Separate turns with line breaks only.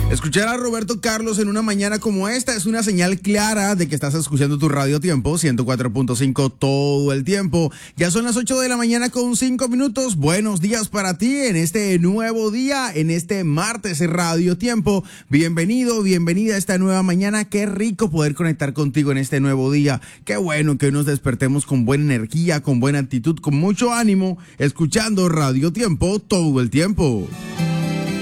Escuchar a Roberto Carlos en una mañana como esta es una señal clara de que estás escuchando tu Radio Tiempo 104.5 todo el tiempo. Ya son las 8 de la mañana con 5 minutos. Buenos días para ti en este nuevo día, en este martes Radio Tiempo. Bienvenido, bienvenida a esta nueva mañana. Qué rico poder conectar contigo en este nuevo día. Qué bueno que hoy nos despertemos con buena energía, con buena actitud, con mucho ánimo, escuchando Radio Tiempo todo el tiempo.